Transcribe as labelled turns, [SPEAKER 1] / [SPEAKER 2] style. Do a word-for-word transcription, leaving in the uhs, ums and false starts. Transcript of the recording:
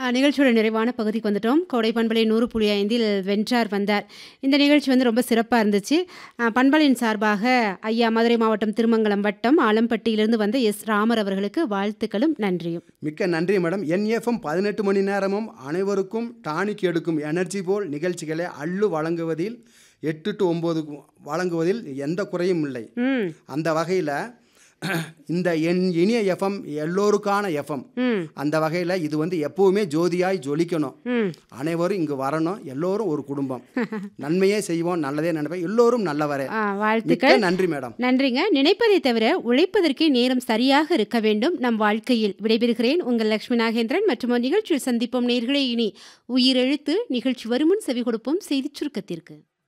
[SPEAKER 1] அ நிகழ்ச்சியோட நிறைவான பகுதிக்கு வந்துட்டோம். கோடை பண்பலை நூறு புள்ளி ஐந்தில் வென்றார் வந்தார். இந்த நிகழ்ச்சி வந்து ரொம்ப சிறப்பா இருந்துச்சு. அ பண்பலையின் சார்பாக ஐயா மதுரை மாவட்டம் திருமங்கலம் வட்டம் ஆலம்பட்டியிலிருந்து வந்த எஸ். ராமர் அவர்களுக்கு வாழ்த்துக்களும், நன்றியும்.
[SPEAKER 2] மிக்க நன்றி மேடம். என்எஃப்எம் பதினெட்டு மணி நேரமும் அனைவருக்கும் டானிக் எடுக்கும் எனர்ஜி போல் நிகழ்ச்சிகளை அள்ளு வழங்குவதில் எட்டு டு ஒம்பது வழங்குவதில் எந்த குறையும் இல்லை.
[SPEAKER 1] ம்.
[SPEAKER 2] அந்த வகையில் இந்த என் இனிய எஃப்எம் எல்லோருக்கான எஃப்எம்.
[SPEAKER 1] ம்.
[SPEAKER 2] அந்த வகையில் இது வந்து எப்பவுமே ஜோதியாய் ஜொலிக்கணும்.
[SPEAKER 1] ம்.
[SPEAKER 2] அனைவரும் இங்கு வரணும். எல்லோரும் ஒரு குடும்பம். நன்மையே செய்வோம், நல்லதே நினைப்போம், எல்லோரும் நல்லவரே.
[SPEAKER 1] ஆ,
[SPEAKER 2] மிக்க
[SPEAKER 1] வாழ்த்துக்கள்.
[SPEAKER 2] நன்றி மேடம்.
[SPEAKER 1] நன்றிங்க. நினைப்பதை தவிர உழைப்பதற்கே நேரம் சரியாக இருக்க வேண்டும் நம் வாழ்க்கையில். விடைபெறுகிறேன் உங்கள் லட்சுமி நாகேந்திரன். மற்றும் ஒரு நிகழ்ச்சியில் சந்திப்போம் நேயர்களே. இனி உயிரெழுத்து நிகழ்ச்சி வருமுன் செவி கொடுப்போம் செய்திச் சுருக்கத்திற்கு.